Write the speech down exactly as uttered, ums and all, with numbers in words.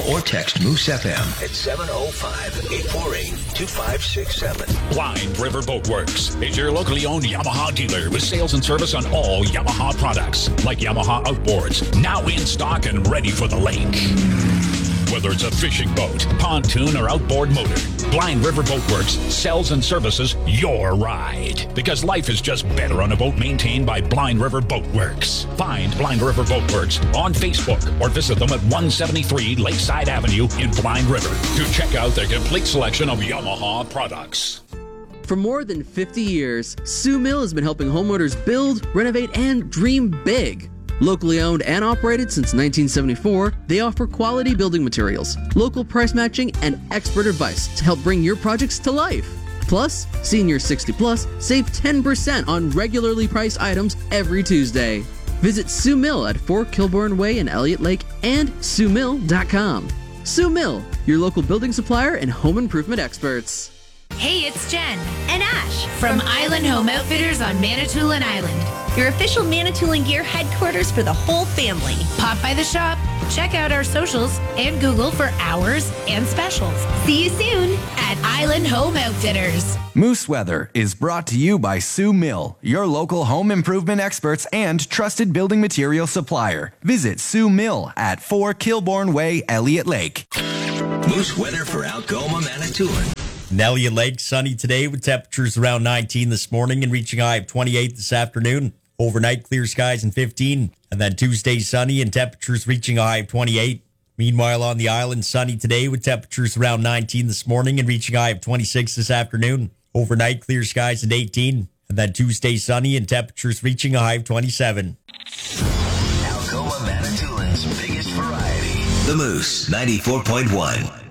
or text Moose F M at seven oh five, eight four eight, two five six seven. Blind River Boat Works is your locally owned Yamaha dealer with sales and service on all Yamaha products, like Yamaha outboards, now in stock and ready for the lake. Whether it's a fishing boat, pontoon, or outboard motor, Blind River Boat Works sells and services your ride. Because life is just better on a boat maintained by Blind River Boat Works. Find Blind River Boat Works on Facebook or visit them at one seventy-three Lakeside Avenue in Blind River to check out their complete selection of Yamaha products. For more than fifty years, Sue Mill has been helping homeowners build, renovate, and dream big. Locally owned and operated since nineteen seventy-four, they offer quality building materials, local price matching, and expert advice to help bring your projects to life. Plus, seniors sixty plus save ten percent on regularly priced items every Tuesday. Visit Sue Mill at four Kilbourne Way in Elliott Lake and sue mill dot com. Sue Mill, your local building supplier and home improvement experts. Hey, it's Jen and Ash from Island Home Outfitters on Manitoulin Island, your official Manitoulin Gear headquarters for the whole family. Pop by the shop, check out our socials, and Google for hours and specials. See you soon at Island Home Outfitters. Moose Weather is brought to you by Sue Mill, your local home improvement experts and trusted building material supplier. Visit Sue Mill at four Kilbourne Way, Elliott Lake. Moose Weather for Algoma, Manitoulin. In Elliott Lake, sunny today with temperatures around nineteen this morning and reaching a high of twenty-eight this afternoon. Overnight, clear skies and fifteen. And then Tuesday, sunny and temperatures reaching a high of twenty-eight. Meanwhile, on the island, sunny today with temperatures around nineteen this morning and reaching a high of twenty-six this afternoon. Overnight, clear skies and eighteen. And then Tuesday, sunny and temperatures reaching a high of twenty-seven. Algoma, Manitoulin's biggest variety. The Moose, ninety-four point one.